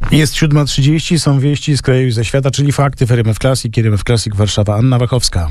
Jest 7:30, są wieści z kraju i ze świata, czyli fakty w RMF Classic, RMF Classic Warszawa. Anna Wachowska.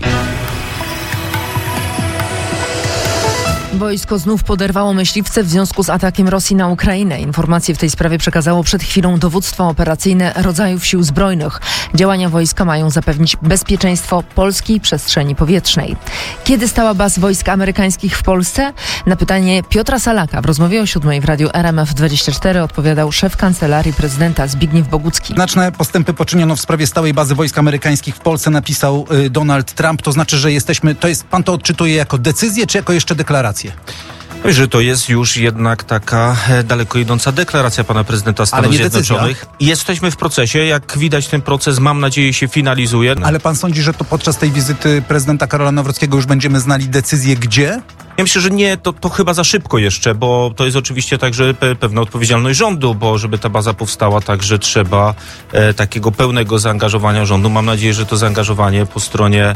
Wojsko znów poderwało myśliwce w związku z atakiem Rosji na Ukrainę. Informacje w tej sprawie przekazało przed chwilą dowództwo operacyjne rodzajów sił zbrojnych. Działania wojska mają zapewnić bezpieczeństwo polskiej przestrzeni powietrznej. Kiedy stała baz wojsk amerykańskich w Polsce? Na pytanie Piotra Salaka w rozmowie o 7:00 w radiu RMF24 odpowiadał szef Kancelarii Prezydenta Zbigniew Bogucki. Znaczne postępy poczyniono w sprawie stałej bazy wojsk amerykańskich w Polsce, napisał Donald Trump. To znaczy, że pan to odczytuje jako decyzję, czy jako jeszcze deklarację? Że to jest już jednak taka daleko idąca deklaracja pana prezydenta Stanów Zjednoczonych. Jesteśmy w procesie. Jak widać, ten proces, mam nadzieję, się finalizuje. Ale pan sądzi, że to podczas tej wizyty prezydenta Karola Nawrockiego już będziemy znali decyzję gdzie? Ja myślę, że nie, to chyba za szybko jeszcze, bo to jest oczywiście także pewna odpowiedzialność rządu, bo żeby ta baza powstała, także trzeba takiego pełnego zaangażowania rządu. Mam nadzieję, że to zaangażowanie po stronie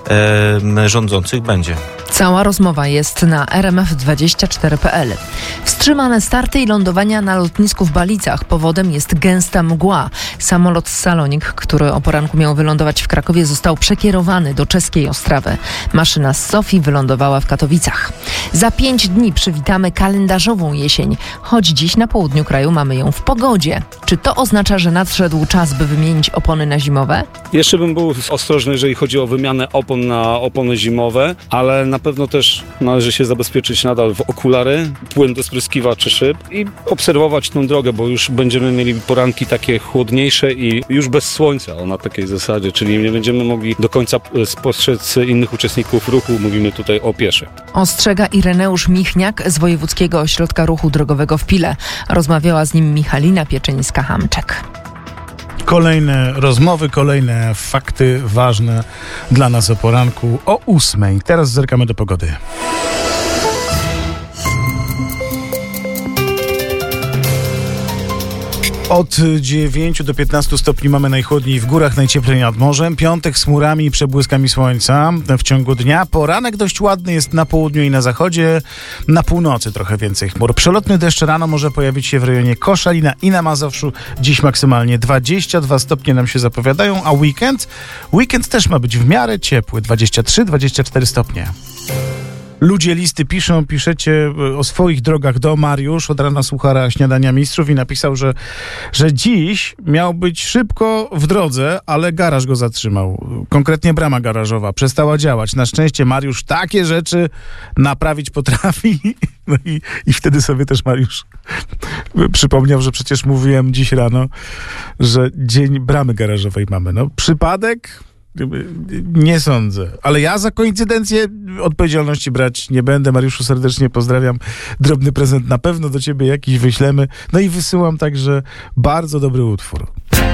rządzących będzie. Cała rozmowa jest na rmf24.pl. Wstrzymane starty i lądowania na lotnisku w Balicach. Powodem jest gęsta mgła. Samolot Salonik, który o poranku miał wylądować w Krakowie, został przekierowany do czeskiej Ostrawy. Maszyna z Sofii wylądowała w Katowicach. Za 5 dni przywitamy kalendarzową jesień, choć dziś na południu kraju mamy ją w pogodzie. Czy to oznacza, że nadszedł czas, by wymienić opony na zimowe? Jeszcze bym był ostrożny, jeżeli chodzi o wymianę opon na opony zimowe, ale na pewno też należy się zabezpieczyć nadal w okulary, płyn do spryskiwaczy szyb i obserwować tą drogę, bo już będziemy mieli poranki takie chłodniejsze i już bez słońca, na takiej zasadzie, czyli nie będziemy mogli do końca spostrzec innych uczestników ruchu, mówimy tutaj o pieszych. Ostrzega Ireneusz Michniak z Wojewódzkiego Ośrodka Ruchu Drogowego w Pile. Rozmawiała z nim Michalina Pieczyńska-Hamczek. Kolejne rozmowy, kolejne fakty ważne dla nas o poranku o 8:00. Teraz zerkamy do pogody. Od 9 do 15 stopni mamy najchłodniej w górach, najcieplej nad morzem. Piątek z chmurami i przebłyskami słońca w ciągu dnia. Poranek dość ładny jest na południu i na zachodzie. Na północy trochę więcej chmur. Przelotny deszcz rano może pojawić się w rejonie Koszalina i na Mazowszu. Dziś maksymalnie 22 stopnie nam się zapowiadają, a weekend też ma być w miarę ciepły. 23-24 stopnie. Ludzie listy piszecie o swoich drogach do Mariusz od rana słucha Śniadania Mistrzów i napisał, że dziś miał być szybko w drodze, ale garaż go zatrzymał. Konkretnie brama garażowa przestała działać. Na szczęście Mariusz takie rzeczy naprawić potrafi. No i wtedy sobie też Mariusz przypomniał, że przecież mówiłem dziś rano, że dzień bramy garażowej mamy. No, przypadek? Nie sądzę. Ale ja za koincydencję odpowiedzialności brać nie będę. Mariuszu, serdecznie pozdrawiam. Drobny prezent na pewno do ciebie jakiś wyślemy. No i wysyłam także bardzo dobry utwór.